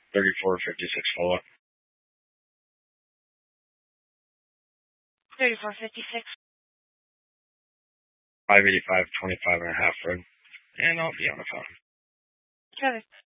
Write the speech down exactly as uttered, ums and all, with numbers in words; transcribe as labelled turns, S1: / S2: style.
S1: thirty-four fifty-six follow-up.
S2: thirty-four fifty-six.
S1: five eighty-five twenty-five and a half road. And I'll be on the phone.
S2: Traffic.